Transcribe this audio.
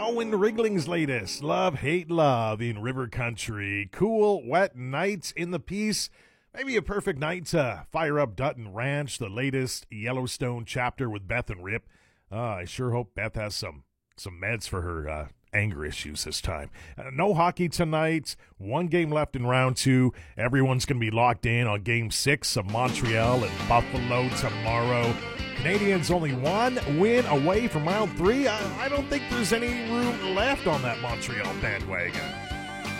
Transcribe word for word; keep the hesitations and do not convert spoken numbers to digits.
Oh, in Wrigling's latest, love, hate, love in River Country. Cool, wet nights in the piece. Maybe a perfect night to fire up Dutton Ranch, the latest Yellowstone chapter with Beth and Rip. Uh, I sure hope Beth has some, some meds for her uh, anger issues this time. Uh, no hockey tonight. One game left in round two. Everyone's going to be locked in on game six of Montreal and Buffalo tomorrow. Canadians only one win away from round three. I, I don't think there's any room left on that Montreal bandwagon.